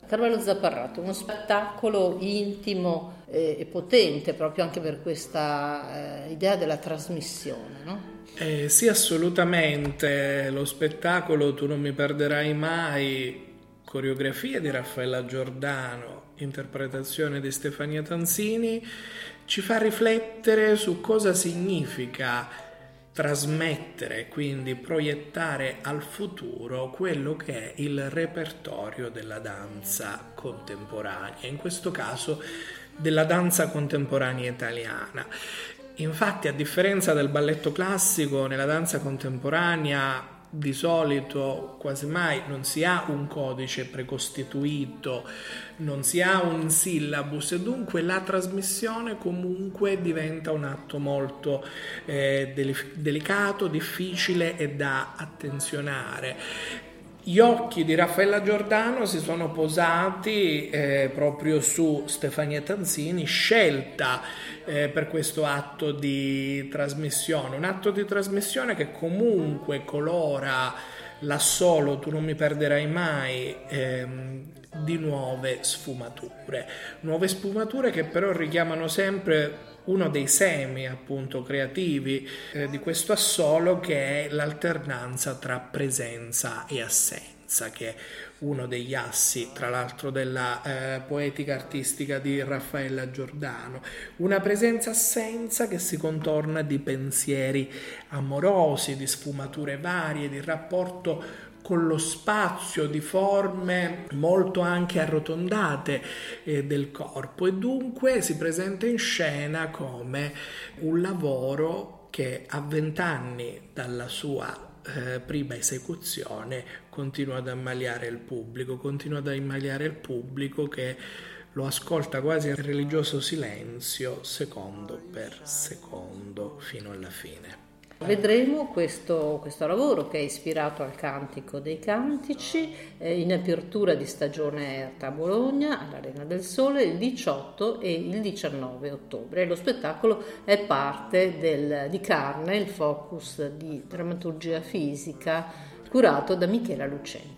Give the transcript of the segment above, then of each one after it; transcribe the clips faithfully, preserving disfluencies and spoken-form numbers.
Carmelo Zapparrato, uno spettacolo intimo e, e potente proprio anche per questa eh, idea della trasmissione, no? Eh, sì, assolutamente. Lo spettacolo Tu non mi perderai mai, coreografia di Raffaella Giordano, interpretazione di Stefania Tanzini, ci fa riflettere su cosa significa trasmettere, quindi proiettare al futuro quello che è il repertorio della danza contemporanea, in questo caso della danza contemporanea italiana. Infatti, a differenza del balletto classico, nella danza contemporanea di solito quasi mai non si ha un codice precostituito, non si ha un syllabus e dunque la trasmissione comunque diventa un atto molto eh, del- delicato, difficile e da attenzionare. Gli occhi di Raffaella Giordano si sono posati eh, proprio su Stefania Tanzini, scelta eh, per questo atto di trasmissione, un atto di trasmissione che comunque colora l'assolo Tu non mi perderai mai ehm, di nuove sfumature, nuove sfumature che però richiamano sempre uno dei semi appunto creativi eh, di questo assolo, che è l'alternanza tra presenza e assenza, che è uno degli assi tra l'altro della eh, poetica artistica di Raffaella Giordano, una presenza-assenza che si contorna di pensieri amorosi, di sfumature varie, di rapporto con lo spazio, di forme molto anche arrotondate eh, del corpo, e dunque si presenta in scena come un lavoro che a vent'anni dalla sua eh, prima esecuzione continua ad ammaliare il pubblico, continua ad ammaliare il pubblico che lo ascolta quasi in religioso silenzio, secondo per secondo, fino alla fine. Vedremo questo, questo lavoro che è ispirato al Cantico dei Cantici eh, in apertura di stagione Erta a Bologna, all'Arena del Sole, il diciotto e il diciannove ottobre. Lo spettacolo è parte del, di Carne, il focus di drammaturgia fisica curato da Michela Lucenti.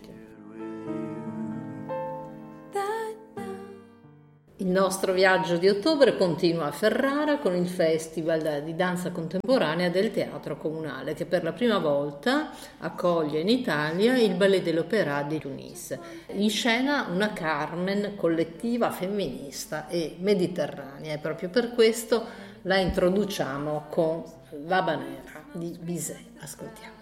Il nostro viaggio di ottobre continua a Ferrara con il Festival di danza contemporanea del Teatro Comunale, che per la prima volta accoglie in Italia il Ballet de l'Opéra di Tunis. In scena una Carmen collettiva, femminista e mediterranea, e proprio per questo la introduciamo con l'Habanera di Bizet. Ascoltiamo.